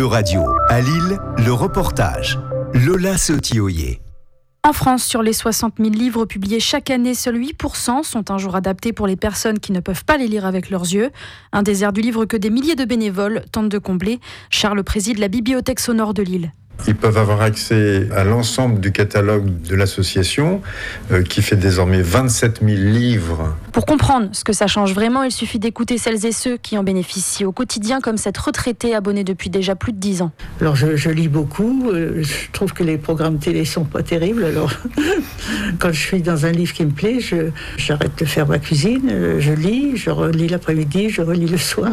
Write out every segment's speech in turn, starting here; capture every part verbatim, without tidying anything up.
Radio. À Lille, le reportage. Lola Sotioye. En France, sur les soixante mille livres publiés chaque année, seuls huit pour cent sont un jour adaptés pour les personnes qui ne peuvent pas les lire avec leurs yeux. Un désert du livre que des milliers de bénévoles tentent de combler. Charles préside la bibliothèque sonore de Lille. Ils peuvent avoir accès à l'ensemble du catalogue de l'association, euh, qui fait désormais vingt-sept mille livres. Pour comprendre ce que ça change vraiment, il suffit d'écouter celles et ceux qui en bénéficient au quotidien, comme cette retraitée abonnée depuis déjà plus de dix ans. Alors je, je lis beaucoup, euh, je trouve que les programmes télé sont pas terribles, alors quand je suis dans un livre qui me plaît, je, j'arrête de faire ma cuisine, euh, je lis, je relis l'après-midi, je relis le soir.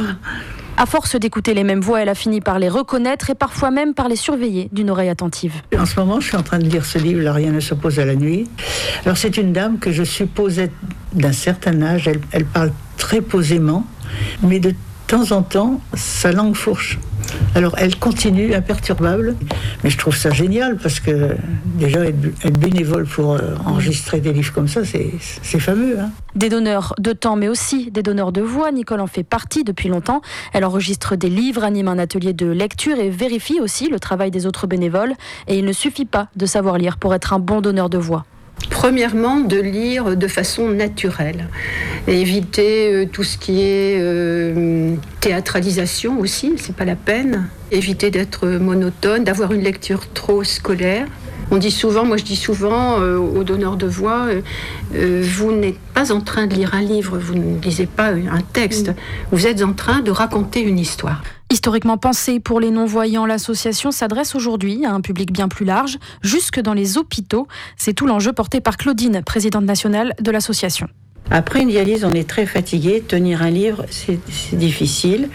À force d'écouter les mêmes voix, elle a fini par les reconnaître et parfois même par les surveiller d'une oreille attentive. En ce moment, je suis en train de lire ce livre, Là, rien ne s'oppose à la nuit. Alors, c'est une dame que je suppose être d'un certain âge. Elle, elle parle très posément, mais de temps en temps, sa langue fourche. Alors, elle continue imperturbable, mais je trouve ça génial parce que déjà, être, être bénévole pour euh, enregistrer des livres comme ça, c'est, c'est fameux. Hein. Des donneurs de temps, mais aussi des donneurs de voix. Nicole en fait partie depuis longtemps. Elle enregistre des livres, anime un atelier de lecture et vérifie aussi le travail des autres bénévoles. Et il ne suffit pas de savoir lire pour être un bon donneur de voix. Premièrement, de lire de façon naturelle et éviter euh, tout ce qui est euh, théâtralisation aussi, c'est pas la peine. Éviter d'être monotone, d'avoir une lecture trop scolaire. On dit souvent, moi je dis souvent euh, aux donneurs de voix, euh, euh, vous n'êtes pas en train de lire un livre, vous ne lisez pas un texte, vous êtes en train de raconter une histoire. Historiquement pensée pour les non-voyants, l'association s'adresse aujourd'hui à un public bien plus large, jusque dans les hôpitaux. C'est tout l'enjeu porté par Claudine, présidente nationale de l'association. Après une dialyse, on est très fatigué. Tenir un livre, c'est, c'est difficile.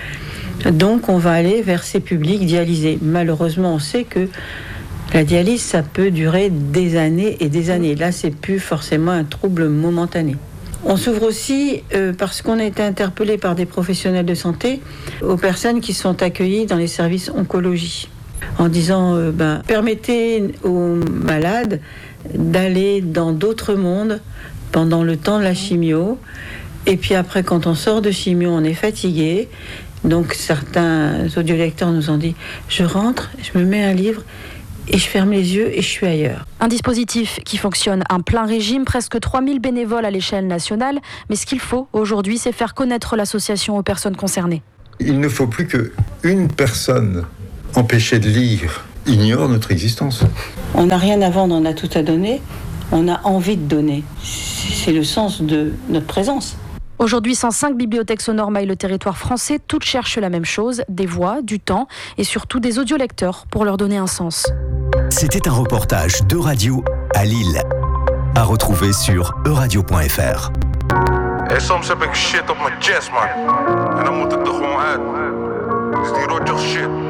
Donc, on va aller vers ces publics dialysés. Malheureusement, on sait que la dialyse, ça peut durer des années et des années. Là, c'est plus forcément un trouble momentané. On s'ouvre aussi euh, parce qu'on a été interpellé par des professionnels de santé aux personnes qui sont accueillies dans les services oncologie en disant euh, ben, permettez aux malades d'aller dans d'autres mondes pendant le temps de la chimio, et puis après quand on sort de chimio on est fatigué. Donc certains audiolecteurs nous ont dit je rentre, je me mets un livre et je ferme les yeux et je suis ailleurs. Un dispositif qui fonctionne en plein régime, presque trois mille bénévoles à l'échelle nationale. Mais ce qu'il faut aujourd'hui, c'est faire connaître l'association aux personnes concernées. Il ne faut plus qu'une personne empêchée de lire ignore notre existence. On n'a rien à vendre, on a tout à donner. On a envie de donner. C'est le sens de notre présence. Aujourd'hui, cent cinq bibliothèques sonores maillent le territoire français. Toutes cherchent la même chose, des voix, du temps et surtout des audiolecteurs pour leur donner un sens. C'était un reportage d'Euradio à Lille. À retrouver sur euradio point f r. En soms heb ik shit op mijn chest, man. En dan moet het er gewoon uit. Dus die Rogers shit.